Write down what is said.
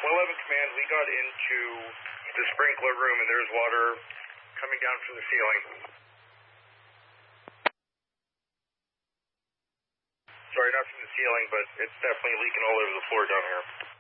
111 Command, we got into the sprinkler room and there's water coming down from the ceiling. Sorry, not from the ceiling, but it's definitely leaking all over the floor down here.